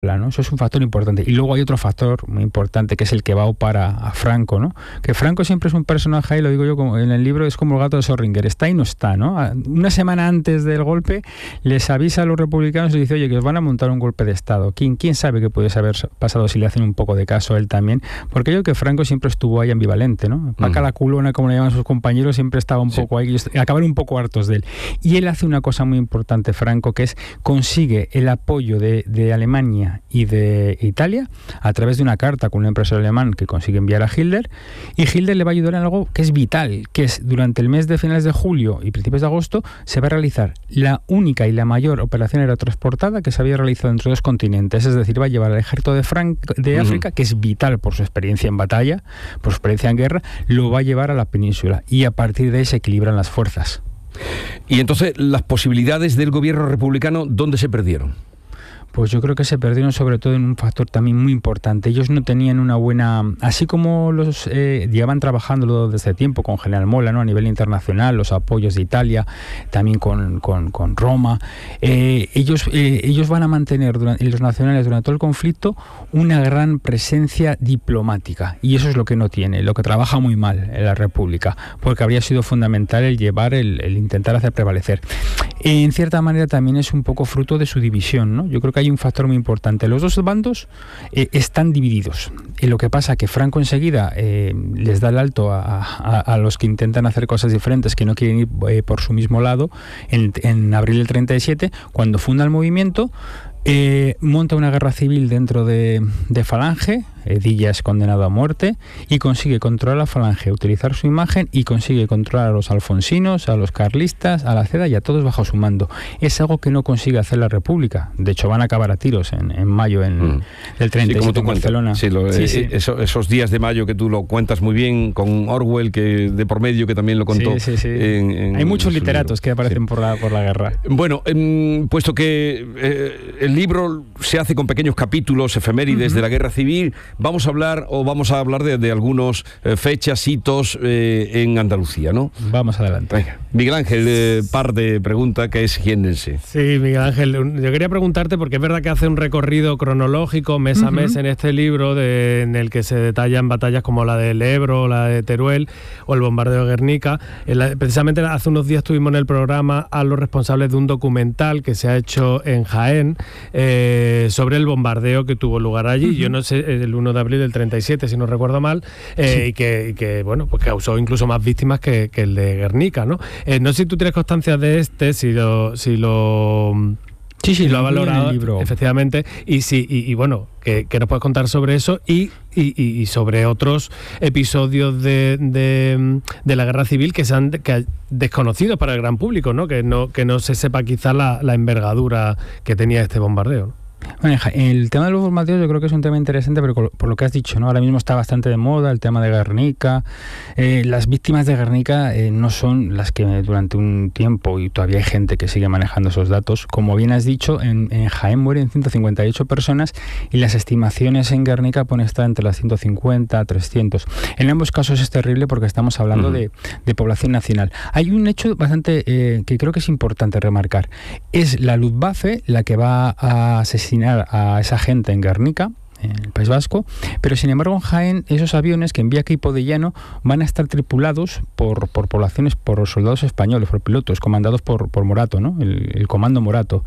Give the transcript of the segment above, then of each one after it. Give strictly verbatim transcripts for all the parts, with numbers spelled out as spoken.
¿no? Eso es un factor importante. Y luego hay otro factor muy importante que es el que va a opar a, a Franco, ¿no? Que Franco siempre es un personaje, y lo digo yo como en el libro, es como el gato de Schrödinger, está y no está, ¿no? Una semana antes del golpe les avisa a los republicanos y les dice, oye, que os van a montar un golpe de Estado. ¿Quién, quién sabe qué puede haber pasado si le hacen un poco de caso a él también? Porque yo creo que Franco siempre estuvo ahí ambivalente, ¿no? Paca uh-huh. la culona, como le llaman sus compañeros, siempre estaba un sí. poco ahí, acabaron un poco hartos de él. Y él hace una cosa muy importante, Franco, que es consigue el apoyo de, de Alemania y de Italia a través de una carta con un empresario alemán que consigue enviar a Hitler, y Hitler le va a ayudar en algo que es vital, que es durante el mes de finales de julio y principios de agosto se va a realizar la única y la mayor operación aerotransportada que se había realizado entre dos continentes, es decir, va a llevar al ejército de, Fran- de África, uh-huh. que es vital por su experiencia en batalla, por su experiencia en guerra, lo va a llevar a la península, y a partir de ahí se equilibran las fuerzas. Y entonces, las posibilidades del gobierno republicano, ¿dónde se perdieron? Pues yo creo que se perdieron sobre todo en un factor también muy importante. Ellos no tenían una buena... Así como los eh, llevan trabajando desde tiempo con General Mola, ¿no? A nivel internacional, los apoyos de Italia, también con, con, con Roma, eh, ellos, eh, ellos van a mantener, durante, los nacionales, durante todo el conflicto, una gran presencia diplomática. Y eso es lo que no tiene, lo que trabaja muy mal en la República, porque habría sido fundamental el llevar, el, el intentar hacer prevalecer. En cierta manera también es un poco fruto de su división, ¿no? Yo creo que hay un factor muy importante. Los dos bandos eh, están divididos. Y lo que pasa es que Franco enseguida eh, les da el alto a, a, a los que intentan hacer cosas diferentes, que no quieren ir eh, por su mismo lado. En, en abril del treinta y siete, cuando funda el movimiento, Eh, monta una guerra civil dentro de, de Falange. Edilla es condenado a muerte y consigue controlar la Falange, utilizar su imagen, y consigue controlar a los alfonsinos, a los carlistas, a la C E D A y a todos bajo su mando. Es algo que no consigue hacer la República. De hecho, van a acabar a tiros en, en mayo en, mm. del treinta y siete, sí, en Barcelona. Sí, lo, sí, eh, sí. Eso, esos días de mayo que tú lo cuentas muy bien, con Orwell, que de por medio, que también lo contó. Sí, sí, sí. En, en Hay muchos literatos libro. que aparecen sí. por, la, por la guerra. Bueno, eh, puesto que eh, el libro se hace con pequeños capítulos, efemérides uh-huh. de la guerra civil, vamos a hablar o vamos a hablar de, de algunos eh, fechas, hitos eh, en Andalucía, ¿no? Vamos adelante. Venga. Miguel Ángel, eh, par de preguntas, que es jiennense. Sí, Miguel Ángel, yo quería preguntarte, porque es verdad que hace un recorrido cronológico mes uh-huh. a mes en este libro, de, en el que se detallan batallas como la del Ebro, la de Teruel o el bombardeo de Guernica. La, precisamente hace unos días tuvimos en el programa a los responsables de un documental que se ha hecho en Jaén eh, sobre el bombardeo que tuvo lugar allí. Uh-huh. Yo no sé, el uno de abril del treinta y siete, si no recuerdo mal, eh, sí. y, que, y que, bueno, pues causó incluso más víctimas que, que el de Guernica, ¿no? Eh, no sé si tú tienes constancia de este, si lo... Si lo Sí, sí, lo lo ha valorado, el libro. Efectivamente, y sí, y, y bueno, que, que nos puedes contar sobre eso y, y, y sobre otros episodios de, de, de la guerra civil que sean que desconocidos para el gran público, ¿no? Que no, que no se sepa quizá la, la envergadura que tenía este bombardeo, ¿no? Bueno, el tema de los bombardeos yo creo que es un tema interesante, pero por lo que has dicho, ¿no? Ahora mismo está bastante de moda el tema de Guernica. Eh, las víctimas de Guernica eh, no son las que durante un tiempo, y todavía hay gente que sigue manejando esos datos. Como bien has dicho, en, en Jaén mueren ciento cincuenta y ocho personas y las estimaciones en Guernica pueden estar entre las ciento cincuenta, trescientos. En ambos casos es terrible porque estamos hablando uh-huh. de, de población nacional. Hay un hecho bastante eh, que creo que es importante remarcar. Es la Luftwaffe la que va a asesinar a esa gente en Guernica, en el País Vasco, pero sin embargo en Jaén esos aviones que envía equipo de llano van a estar tripulados por, por poblaciones, por soldados españoles, por pilotos, comandados por, por Morato, ¿no? El, el comando Morato.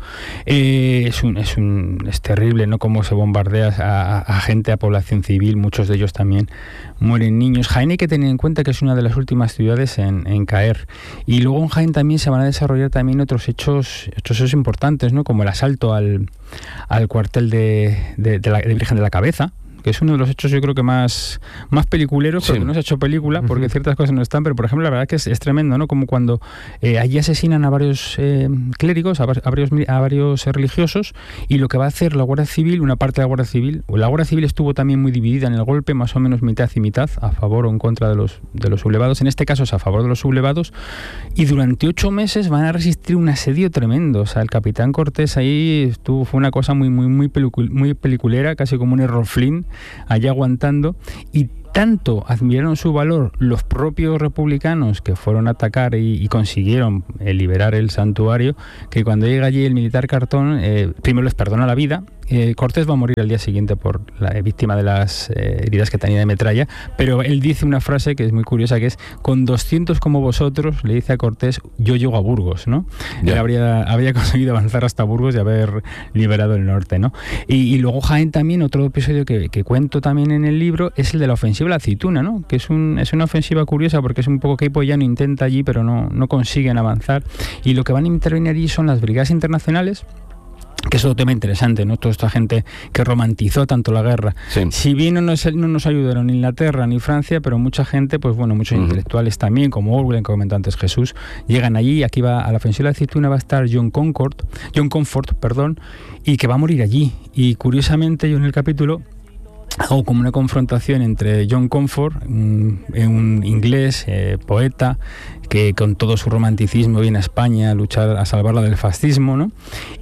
Eh, es, un, es, un, es terrible, ¿no? Cómo se bombardea a, a gente, a población civil, muchos de ellos también mueren niños. Jaén hay que tener en cuenta que es una de las últimas ciudades en, en caer. Y luego en Jaén también se van a desarrollar también otros hechos, otros hechos importantes, ¿no? Como el asalto al, al cuartel de, de, de la de Virgen de la Cabeza, que es uno de los hechos yo creo que más, más peliculeros, sí. porque no se ha hecho película, porque uh-huh. ciertas cosas no están, pero por ejemplo la verdad que es, es tremendo, ¿no? Como cuando eh, allí asesinan a varios eh, clérigos, a, a varios, a varios religiosos, y lo que va a hacer la Guardia Civil, una parte de la Guardia Civil, la Guardia Civil estuvo también muy dividida en el golpe, más o menos mitad y mitad, a favor o en contra de los, de los sublevados, en este caso es a favor de los sublevados, y durante ocho meses van a resistir un asedio tremendo. O sea, el capitán Cortés ahí estuvo, fue una cosa muy, muy, muy, pelicul, muy peliculera, casi como un error Flynn, allá aguantando, y tanto admiraron su valor los propios republicanos que fueron a atacar y, y consiguieron eh, liberar el santuario, que cuando llega allí el militar Cartón, eh, primero les perdona la vida Eh, Cortés va a morir al día siguiente por la eh, víctima de las eh, heridas que tenía de metralla, pero él dice una frase que es muy curiosa, que es: con doscientos como vosotros, le dice a Cortés, yo llego a Burgos, ¿no? Yeah. Él habría, habría conseguido avanzar hasta Burgos y haber liberado el norte, ¿no? Y, y luego Jaén también, otro episodio que, que cuento también en el libro, es el de la ofensiva a la aceituna, ¿no? Que es, un, es una ofensiva curiosa porque es un poco que Llano intenta allí, pero no, no consiguen avanzar. Y lo que van a intervenir allí son las brigadas internacionales, que es otro tema interesante, ¿no? Toda esta gente que romantizó tanto la guerra. Sí. Si bien no nos, no nos ayudaron ni Inglaterra ni Francia, pero mucha gente, pues bueno, muchos uh-huh. intelectuales también, como Orwell, que comentó antes Jesús, llegan allí. Aquí va a la ofensiva de la aceituna, va a estar John Concord, John Comfort, perdón, y que va a morir allí. Y curiosamente, yo en el capítulo hago como una confrontación entre John Comfort, un, un inglés, eh, poeta, que con todo su romanticismo viene a España a luchar, a salvarla del fascismo, ¿no?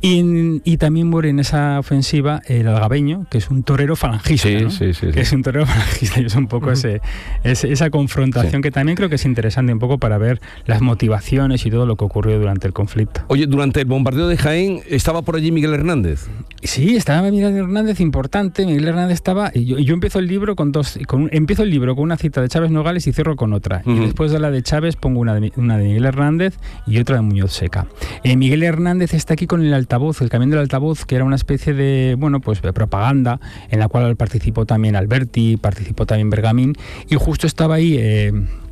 Y, y también muere en esa ofensiva el algabeño, que es un torero falangista, sí, ¿no? sí, sí, que sí. es un torero falangista, y es un poco uh-huh. ese, ese, esa confrontación sí. que también creo que es interesante un poco para ver las motivaciones y todo lo que ocurrió durante el conflicto. Oye, durante el bombardeo de Jaén, ¿estaba por allí Miguel Hernández? Sí, estaba Miguel Hernández, importante. Miguel Hernández estaba... Y yo, yo empiezo el libro con dos... Con, empiezo el libro con una cita de Chávez Nogales y cierro con otra. Uh-huh. Y después de la de Chávez pongo una de, una de Miguel Hernández y otra de Muñoz Seca. Eh, Miguel Hernández está aquí con el altavoz, el camión del altavoz, que era una especie de, bueno, pues de propaganda, en la cual participó también Alberti, participó también Bergamín, y justo estaba ahí... Eh,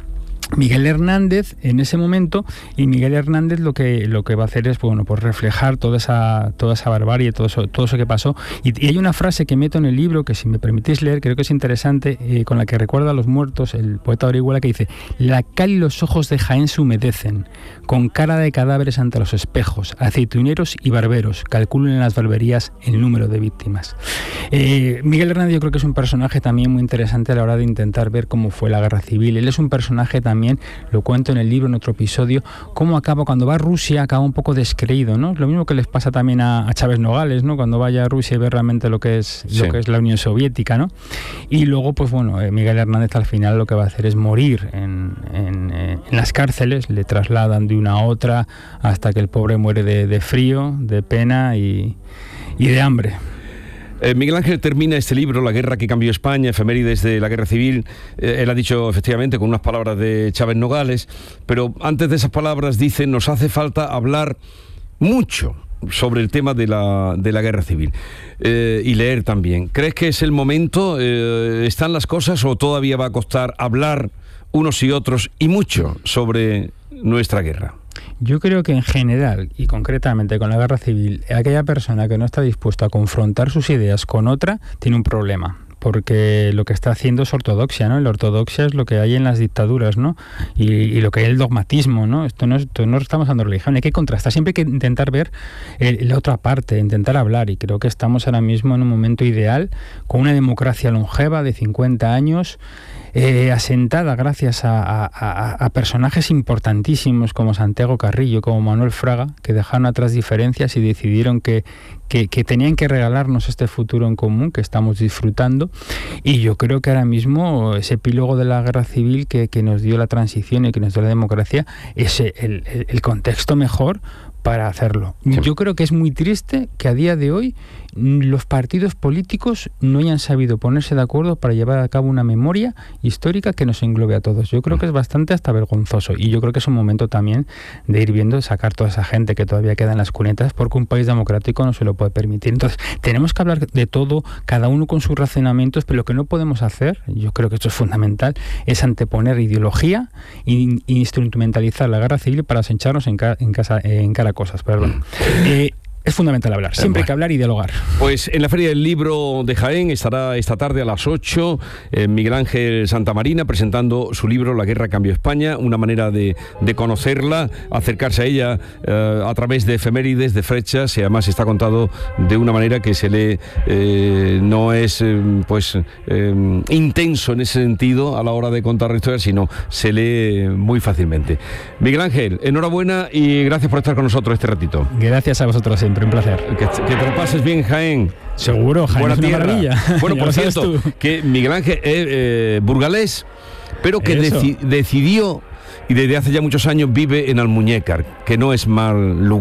Miguel Hernández en ese momento, y Miguel Hernández lo que lo que va a hacer es, bueno, pues reflejar toda esa toda esa barbarie, todo eso, todo eso que pasó. Y, y hay una frase que meto en el libro que, si me permitís leer, creo que es interesante, eh, con la que recuerda a los muertos el poeta Orihuela, que dice: la cal y los ojos de Jaén se humedecen, con cara de cadáveres ante los espejos, aceituneros y barberos calculan en las barberías el número de víctimas. Eh, Miguel Hernández yo creo que es un personaje también muy interesante a la hora de intentar ver cómo fue la guerra civil. Él es un personaje también, lo cuento en el libro, en otro episodio, cómo acaba, cuando va a Rusia, acaba un poco descreído, ¿no? Lo mismo que les pasa también a, a Chávez Nogales, ¿no? Cuando vaya a Rusia y ve realmente lo que es, sí. lo que es la Unión Soviética, ¿no? Y luego, pues bueno, eh, Miguel Hernández al final lo que va a hacer es morir en, en, eh, en las cárceles, le trasladan de una a otra hasta que el pobre muere de, de frío, de pena y, y de hambre. Eh, Miguel Ángel termina este libro, La guerra que cambió España, efemérides de la guerra civil. Eh, él ha dicho efectivamente con unas palabras de Chávez Nogales, pero antes de esas palabras dice: nos hace falta hablar mucho sobre el tema de la, de la guerra civil eh, y leer también. ¿Crees que es el momento? Eh, ¿Están las cosas o todavía va a costar hablar unos y otros y mucho sobre nuestra guerra? Yo creo que en general, y concretamente con la guerra civil, aquella persona que no está dispuesta a confrontar sus ideas con otra tiene un problema, porque lo que está haciendo es ortodoxia, ¿no? La ortodoxia es lo que hay en las dictaduras, ¿no? Y, y lo que hay el dogmatismo, ¿no? Esto no, esto no estamos hablando de religión, hay que contrastar, siempre hay que intentar ver eh, la otra parte, intentar hablar, y creo que estamos ahora mismo en un momento ideal, con una democracia longeva de cincuenta años, Eh, asentada gracias a, a, a, a personajes importantísimos como Santiago Carrillo, como Manuel Fraga, que dejaron atrás diferencias y decidieron que, que, que tenían que regalarnos este futuro en común que estamos disfrutando. Y yo creo que ahora mismo ese epílogo de la guerra civil que, que nos dio la transición y que nos dio la democracia es el, el, el contexto mejor para hacerlo. Sí. Yo creo que es muy triste que a día de hoy los partidos políticos no hayan sabido ponerse de acuerdo para llevar a cabo una memoria histórica que nos englobe a todos. Yo creo que es bastante hasta vergonzoso, y yo creo que es un momento también de ir viendo, sacar toda esa gente que todavía queda en las cunetas, porque un país democrático no se lo puede permitir. Entonces, tenemos que hablar de todo, cada uno con sus razonamientos, pero lo que no podemos hacer, yo creo que esto es fundamental, es anteponer ideología e instrumentalizar la guerra civil para sencharnos en, ca en, casa, en cara a cosas. Perdón. Eh, Es fundamental hablar, siempre hay que hablar y dialogar. Pues en la Feria del Libro de Jaén estará esta tarde a las ocho eh, Miguel Ángel Santamarina presentando su libro La guerra cambió España, una manera de, de conocerla, acercarse a ella eh, a través de efemérides, de fechas, y además está contado de una manera que se lee, eh, no es eh, pues eh, intenso en ese sentido a la hora de contar la historia, sino se lee muy fácilmente. Miguel Ángel, enhorabuena y gracias por estar con nosotros este ratito. Gracias a vosotros. Siempre un placer. Que, que te lo pases bien, Jaén. Seguro, Jaén. Buena es una tierra. Maravilla. Bueno, por cierto, que Miguel Ángel es eh, burgalés, pero que deci decidió, y desde hace ya muchos años vive en Almuñécar, que no es mal lugar.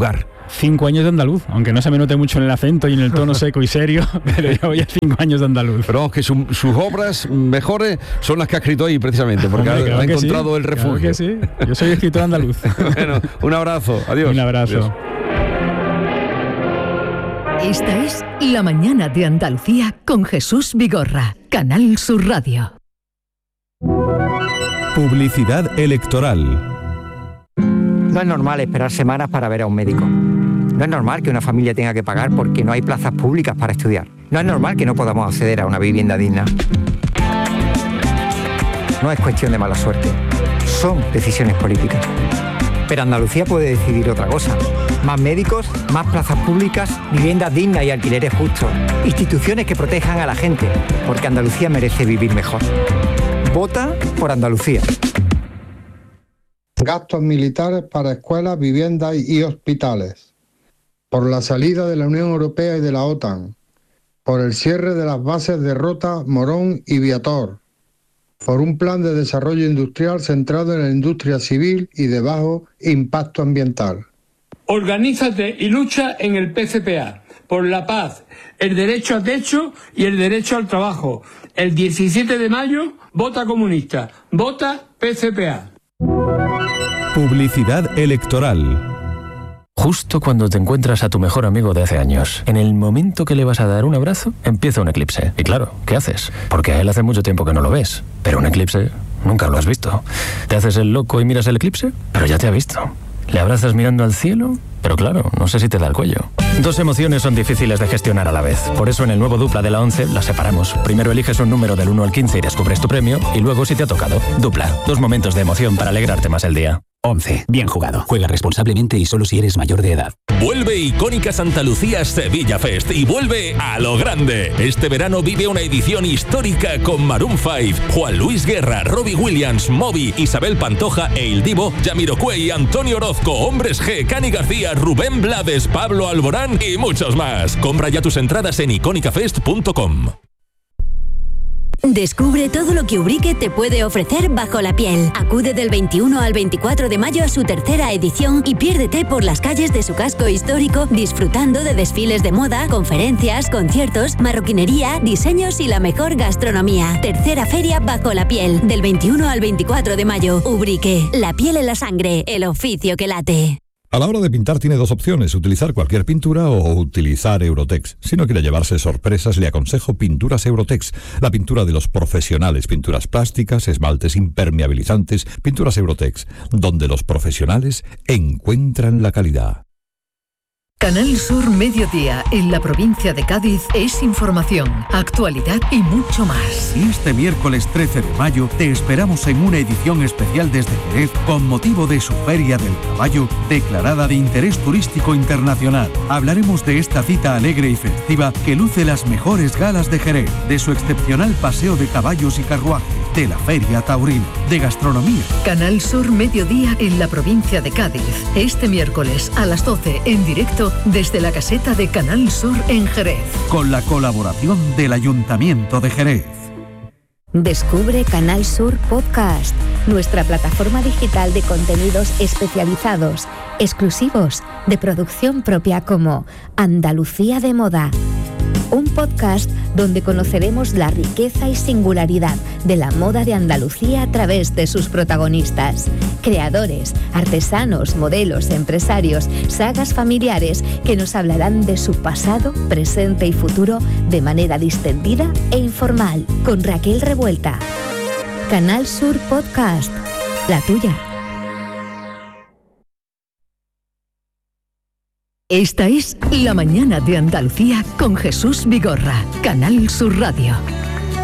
cinco años de andaluz, aunque no se me note mucho en el acento y en el tono seco y serio, pero ya voy a cinco años de andaluz. Pero vamos, que su, sus obras mejores son las que ha escrito ahí precisamente, porque Hombre, claro ha, ha encontrado sí, el refugio. Claro que sí, yo soy escritor andaluz. Bueno, un abrazo, adiós. Un abrazo. Adiós. Esta es La Mañana de Andalucía con Jesús Vigorra, Canal Sur Radio. Publicidad electoral. No es normal esperar semanas para ver a un médico. No es normal que una familia tenga que pagar porque no hay plazas públicas para estudiar. No es normal que no podamos acceder a una vivienda digna. No es cuestión de mala suerte. Son decisiones políticas. Pero Andalucía puede decidir otra cosa. Más médicos, más plazas públicas, viviendas dignas y alquileres justos. Instituciones que protejan a la gente, porque Andalucía merece vivir mejor. Vota por Andalucía. Gastos militares para escuelas, viviendas y hospitales. Por la salida de la Unión Europea y de la OTAN. Por el cierre de las bases de Rota, Morón y Viator. Por un plan de desarrollo industrial centrado en la industria civil y de bajo impacto ambiental. Organízate y lucha en el P C P A por la paz, el derecho a techo y el derecho al trabajo. El diecisiete de mayo, vota comunista, vota P C P A. Publicidad electoral. Justo cuando te encuentras a tu mejor amigo de hace años, en el momento que le vas a dar un abrazo, empieza un eclipse. Y claro, ¿qué haces? Porque a él hace mucho tiempo que no lo ves. Pero un eclipse nunca lo has visto. ¿Te haces el loco y miras el eclipse? Pero ya te ha visto. ¿Le abrazas mirando al cielo? Pero claro, no sé si te da el cuello. Dos emociones son difíciles de gestionar a la vez. Por eso en el nuevo Dupla de la once las separamos. Primero eliges un número del uno al quince y descubres tu premio, y luego si te ha tocado. Dupla, dos momentos de emoción para alegrarte más el día. once. Bien jugado. Juega responsablemente y solo si eres mayor de edad. Vuelve Icónica Santa Lucía Sevilla Fest y vuelve a lo grande. Este verano vive una edición histórica con Maroon cinco, Juan Luis Guerra, Robbie Williams, Moby, Isabel Pantoja e Il Divo, Jamiroquai, Antonio Orozco, Hombres G, Cani García, Rubén Blades, Pablo Alborán y muchos más. Compra ya tus entradas en icónica fest punto com. Descubre todo lo que Ubrique te puede ofrecer bajo la piel. Acude del veintiuno al veinticuatro de mayo a su tercera edición y piérdete por las calles de su casco histórico disfrutando de desfiles de moda, conferencias, conciertos, marroquinería, diseños y la mejor gastronomía. Tercera feria bajo la piel, del veintiuno al veinticuatro de mayo. Ubrique, la piel en la sangre, el oficio que late. A la hora de pintar tiene dos opciones, utilizar cualquier pintura o utilizar Eurotex. Si no quiere llevarse sorpresas, le aconsejo Pinturas Eurotex, la pintura de los profesionales, pinturas plásticas, esmaltes impermeabilizantes, Pinturas Eurotex, donde los profesionales encuentran la calidad. Canal Sur Mediodía, en la provincia de Cádiz, es información, actualidad y mucho más. Y este miércoles trece de mayo te esperamos en una edición especial desde Jerez con motivo de su Feria del Caballo, declarada de interés turístico internacional. Hablaremos de esta cita alegre y festiva que luce las mejores galas de Jerez, de su excepcional paseo de caballos y carruajes, de la Feria Taurina, de gastronomía. Canal Sur Mediodía en la provincia de Cádiz, este miércoles a las doce en directo desde la caseta de Canal Sur en Jerez. Con la colaboración del Ayuntamiento de Jerez. Descubre Canal Sur Podcast, nuestra plataforma digital de contenidos especializados, exclusivos, de producción propia como Andalucía de Moda. Un podcast donde conoceremos la riqueza y singularidad de la moda de Andalucía a través de sus protagonistas. Creadores, artesanos, modelos, empresarios, sagas familiares que nos hablarán de su pasado, presente y futuro de manera distendida e informal. Con Raquel Revuelta. Canal Sur Podcast, la tuya. Esta es La Mañana de Andalucía con Jesús Vigorra, Canal Sur Radio.